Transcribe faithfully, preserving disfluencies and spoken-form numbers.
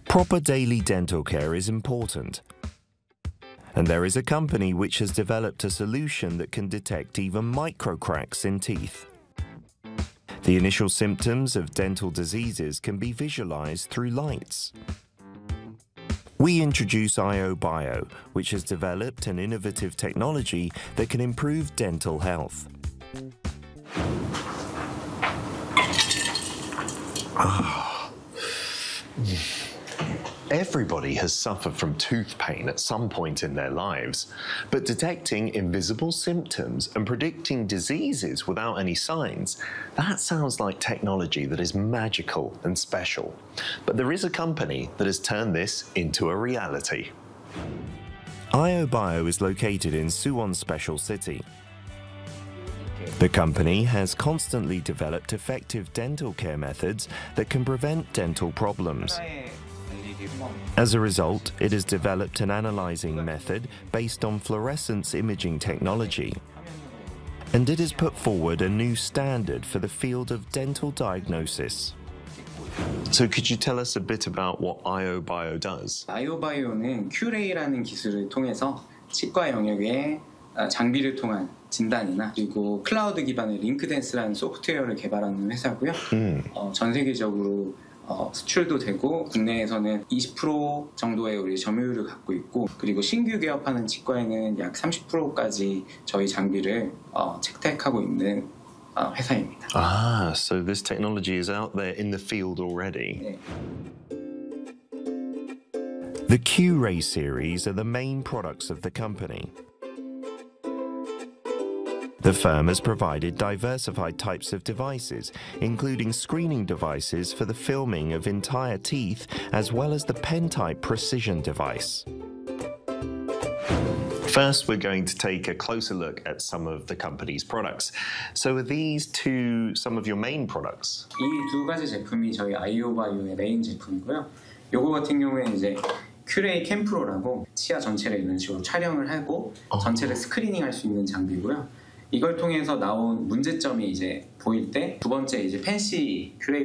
Proper daily dental care is important. And there is a company which has developed a solution that can detect even micro cracks in teeth. The initial symptoms of dental diseases can be visualized through lights. We introduce iOBio, which has developed an innovative technology that can improve dental health. Everybody has suffered from tooth pain at some point in their lives, but detecting invisible symptoms and predicting diseases without any signs, that sounds like technology that is magical and special. But there is a company that has turned this into a reality. iOBio is located in Suwon Special City. The company has constantly developed effective dental care methods that can prevent dental problems. As a result, it has developed an analyzing method based on fluorescence imaging technology. And it has put forward a new standard for the field of dental diagnosis. So could you tell us a bit about what iOBio does? iOBio는 큐레이라는 기술을 통해서 치과 영역의 장비를 통한 진단이나 그리고 클라우드 기반의 링크댄스라는 소프트웨어를 개발하는 회사고요. 음. 어, 전 세계적으로 어, 수출도 되고 국내에서는 이십 퍼센트 정도의 우리 점유율을 갖고 있고 그리고 신규 개업하는 치과에는 약 삼십 퍼센트까지 저희 장비를 어, 채택하고 있는 어, 회사입니다. Ah, so this technology is out there in the field already. 네. The Q-Ray series are the main products of the company. The firm has provided diversified types of devices, including screening devices for the filming of entire teeth, as well as the pen-type precision device. First, we're going to take a closer look at some of the company's products. So are these two some of your main products? 이 두 가지 제품이 저희 iOBio의 메인 제품이고요. 요거 같은 경우에는 이제 큐레이 캠프로라고 치아 전체를 이런 식으로 촬영을 하고 어. 전체를 스크리닝 할 수 있는 장비고요. 이걸 통해서 나온 문제점이 이제 보일 때 두 번째 이제 펜시 큐레이